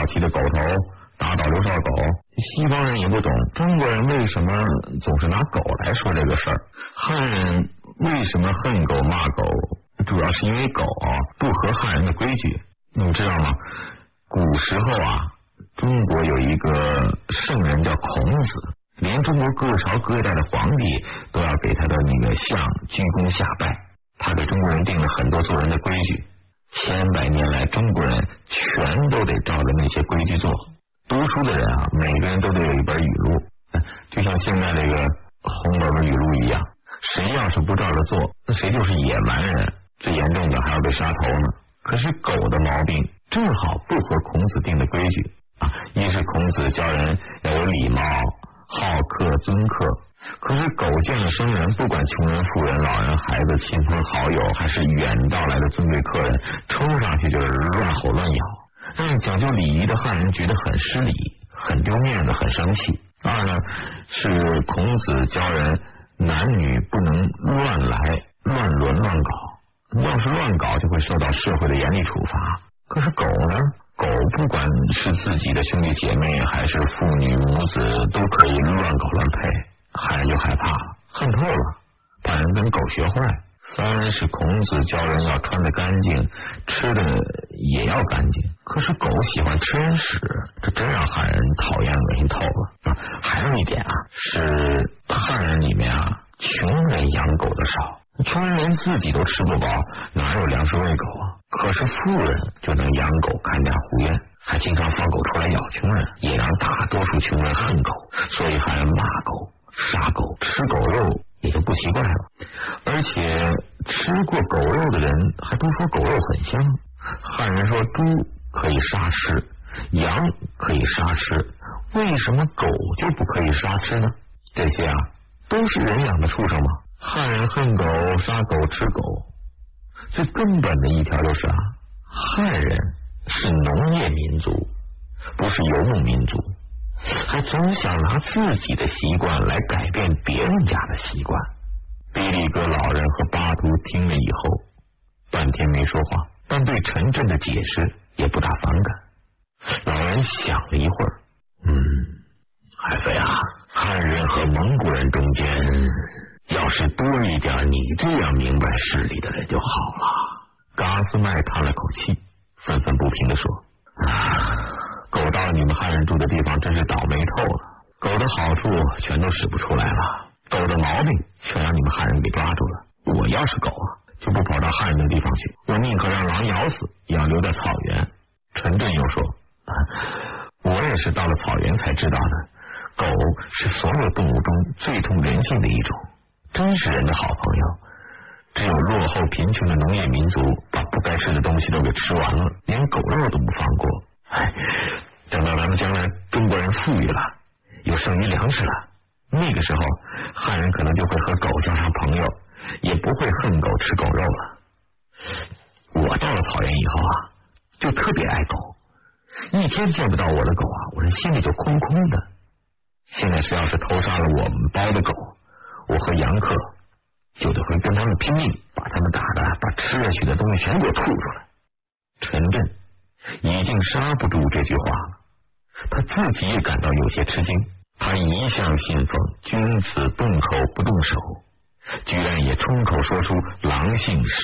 骑着狗头打倒刘少狗。西方人也不懂中国人为什么总是拿狗来说这个事儿。汉人为什么恨狗骂狗，主要是因为狗不合汉人的规矩。你们知道吗？古时候中国有一个圣人叫孔子，连中国各朝各代的皇帝都要给他的那个像鞠躬下拜。他给中国人定了很多做人的规矩，千百年来中国人全都得照着那些规矩做。读书的人每个人都得有一本语录，就像现在这个红本本语录一样，谁要是不照着做，那谁就是野蛮人，最严重的还要被杀头呢。可是狗的毛病正好不合孔子定的规矩一是孔子教人要有礼貌，好客尊客，可是狗见了生人，不管穷人富人老人孩子亲朋好友还是远道来的尊贵客人，冲上去就是乱吼乱咬，让讲究礼仪的汉人觉得很失礼，很丢面子，很生气。二呢，是孔子教人男女不能乱来乱伦乱搞，要是乱搞就会受到社会的严厉处罚。可是狗呢，狗不管是自己的兄弟姐妹还是父女母子，都可以乱搞乱配，汉人就害怕了，恨透了，把人跟狗学坏。三是孔子教人要穿得干净，吃的也要干净，可是狗喜欢吃人屎，这真让汉人讨厌恶心透了。还有一点是汉人里面穷人养狗的少，穷人连自己都吃不饱，哪有粮食喂狗可是富人就能养狗看家护院，还经常放狗出来咬穷人，也让大多数穷人恨狗，所以汉人骂狗杀狗吃狗肉也就不奇怪了。而且吃过狗肉的人还都说狗肉很香。汉人说猪可以杀吃，羊可以杀吃，为什么狗就不可以杀吃呢？这些都是人养的畜生吗？汉人恨狗杀狗吃狗，最根本的一条就是汉人是农业民族，不是游牧民族，还总想拿自己的习惯来改变别人家的习惯。比利哥老人和巴图听了以后半天没说话，但对陈震的解释也不大反感。老人想了一会儿，孩子呀，汉人和蒙古人中间要是多一点你这样明白事理的人就好了。嘎斯麦叹了口气，愤愤不平地说，狗到了你们汉人住的地方真是倒霉透了，狗的好处全都使不出来了，狗的毛病全让你们汉人给抓住了。我要是狗就不跑到汉人的地方去，我宁可让狼咬死也要留在草原。陈震又说，我也是到了草原才知道的，狗是所有动物中最通人性的一种，真是人的好朋友。只有落后贫穷的农业民族把不该吃的东西都给吃完了，连狗肉都不放过。等到咱们将来中国人富裕了，有剩余粮食了，那个时候汉人可能就会和狗交上朋友，也不会恨狗吃狗肉了。我到了草原以后就特别爱狗，一天见不到我的狗我这心里就空空的。现在要是偷杀了我们包的狗，我和杨克就得会跟他们拼命，把他们打的把吃下去的东西全给我吐出来。陈震已经刹不住这句话了，他自己也感到有些吃惊。他一向信奉君子动口不动手，居然也冲口说出狼性